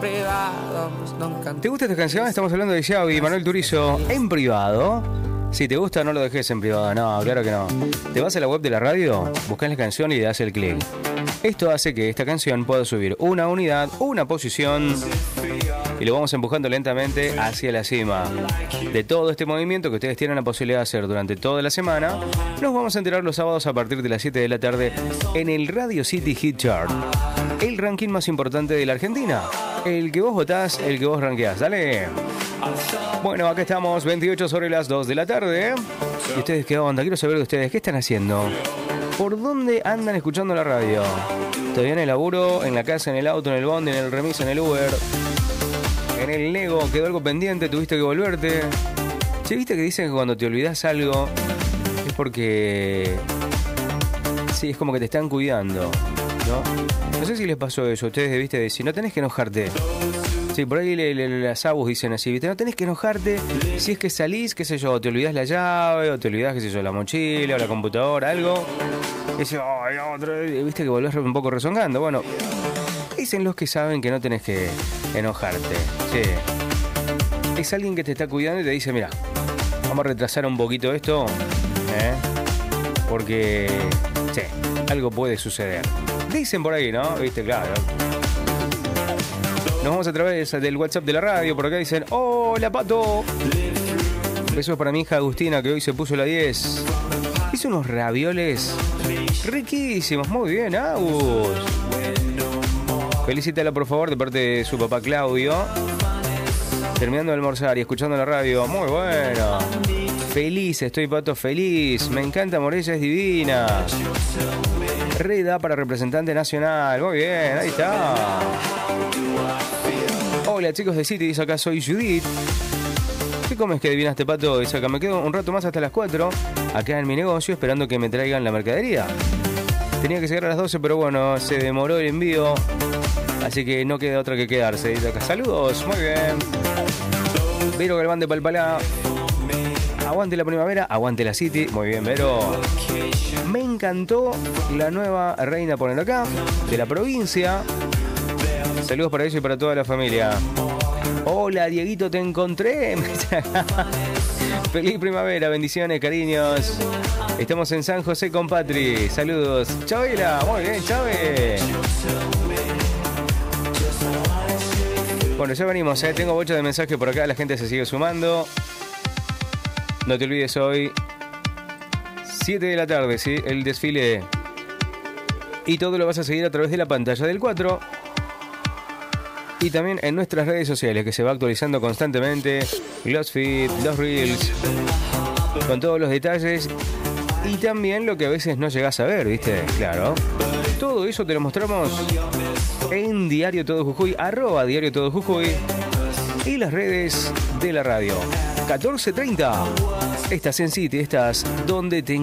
¿Te gusta esta canción? Estamos hablando de Xavi y Manuel Turizo en privado. Si te gusta, no lo dejes en privado. No, claro que no. Te vas a la web de la radio, buscas la canción y le das el clic. Esto hace que esta canción pueda subir una unidad, una posición, y lo vamos empujando lentamente hacia la cima. De todo este movimiento que ustedes tienen la posibilidad de hacer durante toda la semana, nos vamos a enterar los sábados a partir de las 7 de la tarde en el Radio City Hit Chart. El ranking más importante de la Argentina. El que vos votás, el que vos rankeás. Dale. Bueno, acá estamos, 28 sobre las 2 de la tarde. ¿Y ustedes qué onda? Quiero saber de ustedes, ¿qué están haciendo? ¿Por dónde andan escuchando la radio? ¿Todavía en el laburo, en la casa, en el auto, en el bondi, en el remis, en el Uber? ¿En el Nego? ¿Quedó algo pendiente? ¿Tuviste que volverte? ¿Sí viste que dicen que cuando te olvidás algo es porque... sí, es como que te están cuidando, ¿no? No sé si les pasó eso. Ustedes, viste, de si no tenés que enojarte. Sí, por ahí las abus dicen así, ¿viste? No tenés que enojarte si es que salís, qué sé yo, te olvidás la llave, o te olvidás, qué sé yo, la mochila, o la computadora, algo. Y dice, ay, otra vez, viste que volvés un poco rezongando. Bueno, dicen los que saben que no tenés que enojarte. Sí. Es alguien que te está cuidando y te dice, mira, vamos a retrasar un poquito esto, porque, sí, algo puede suceder. Dicen por ahí, ¿no? Viste, claro. Nos vamos a través del WhatsApp de la radio. Por acá dicen, hola Pato. Besos para mi hija Agustina, que hoy se puso la 10. Hizo unos ravioles riquísimos. Muy bien, Agus. Felicítala por favor de parte de su papá Claudio. Terminando de almorzar y escuchando la radio. Muy bueno. Feliz, estoy Pato, feliz. Me encanta Morella, es divina. Reda para representante nacional. Muy bien, ahí está. Hola chicos de City, dice acá, soy Judith. ¿Qué comes que adivinaste, Pato? Dice acá, me quedo un rato más hasta las 4 acá en mi negocio esperando que me traigan la mercadería. Tenía que llegar a las 12, pero bueno, se demoró el envío, así que no queda otra que quedarse. Dice acá, saludos, muy bien. Vero Galván de Palpalá. Aguante la primavera, aguante la City. Muy bien, Vero. Me encantó la nueva reina, ponen acá, de la provincia. Saludos para ella y para toda la familia. Hola, Dieguito, te encontré. Feliz primavera, bendiciones, cariños. Estamos en San José con Patri. Saludos. Chavela, muy bien, Chave. Bueno, ya venimos, tengo bocha de mensajes por acá, la gente se sigue sumando. No te olvides hoy, 7 de la tarde, ¿sí? El desfile. Y todo lo vas a seguir a través de la pantalla del 4. Y también en nuestras redes sociales, que se va actualizando constantemente. Los feeds, los reels, con todos los detalles. Y también lo que a veces no llegás a ver, ¿viste? Claro. Todo eso te lo mostramos en Diario Todo Jujuy, @ Diario Todo Jujuy. Y las redes de la radio. 14:30. Estás en City, estás donde te